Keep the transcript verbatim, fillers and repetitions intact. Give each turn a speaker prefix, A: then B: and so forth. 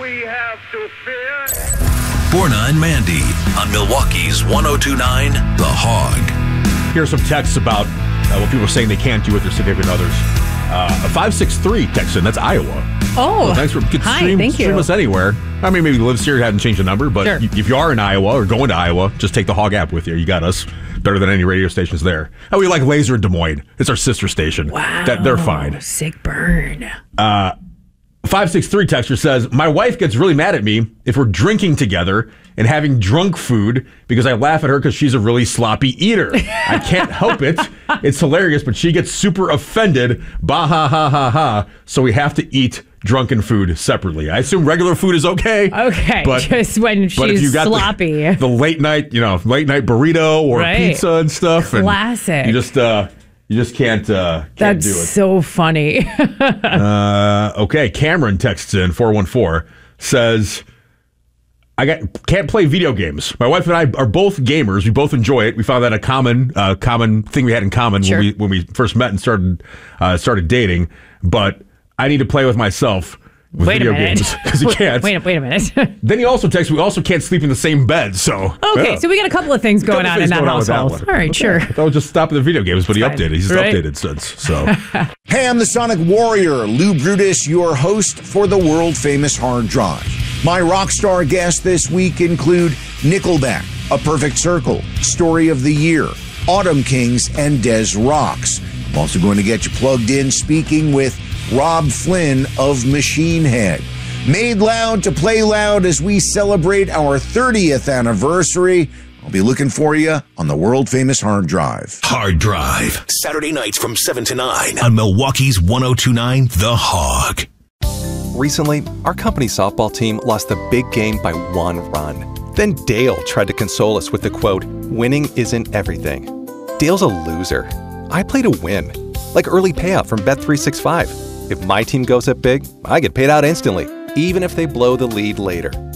A: we have to fear?
B: Borna and Mandy on Milwaukee's one oh two point nine The Hog.
C: Here's some texts about uh, what people are saying they can't do with their significant others. Uh, a five six three text in, that's Iowa.
D: Oh,
C: well, thanks for you can
D: hi,
C: stream,
D: thank
C: stream
D: you.
C: us anywhere. I mean, maybe lives here, hadn't changed the number, but
D: Sure.
C: if you are in Iowa or going to Iowa, just take the Hog app with you. You got us. Better than any radio stations there. Oh, we like Laser in Des Moines. It's our sister station.
D: Wow.
C: That, they're fine.
D: Sick burn.
C: Uh, five six three texter says, my wife gets really mad at me if we're drinking together and having drunk food because I laugh at her because she's a really sloppy eater. I can't help it. It's hilarious, but she gets super offended. Bah, ha, ha, ha, ha. So we have to eat drunken food separately. I assume regular food is okay.
D: Okay,
C: but,
D: just when
C: but if
D: she's
C: you got
D: sloppy.
C: The, the late night, you know, late night burrito or
D: Right.
C: pizza and stuff.
D: Classic.
C: And you just, uh, you just can't, uh, can't
D: That's
C: do it.
D: so funny.
C: uh, okay, Cameron texts in four one four, says, I got can't play video games. My wife and I are both gamers. We both enjoy it. We found that a common uh, common thing we had in common
D: Sure.
C: when we when we first met and started uh, started dating. But I need to play with myself with
D: Wait
C: video
D: a minute.
C: games because you can't.
D: Wait, wait a minute.
C: Then he also texts, we also can't sleep in the same bed. So
D: Okay,
C: yeah.
D: so we got a couple of things going
C: Couple
D: on
C: things
D: in that
C: going on with that
D: household.
C: one.
D: All right,
C: Okay.
D: sure.
C: I thought I would just stop at the video games, but he
D: Fine.
C: updated. He's
D: Right.
C: updated since. So
E: Hey, I'm the Sonic Warrior, Lou Brutus, your host for the world-famous Hard Drive. My rock star guests this week include Nickelback, A Perfect Circle, Story of the Year, Autumn Kings, and Des Rocks. I'm also going to get you plugged in speaking with Rob Flynn of Machine Head. Made loud to play loud as we celebrate our thirtieth anniversary. I'll be looking for you on the world-famous Hard Drive.
B: Hard Drive, Saturday nights from seven to nine on Milwaukee's one oh two point nine The Hog.
F: Recently, our company softball team lost the big game by one run. Then Dale tried to console us with the quote, winning isn't everything. Dale's a loser. I play to win, like early payout from Bet three sixty-five. If my team goes up big, I get paid out instantly, even if they blow the lead later.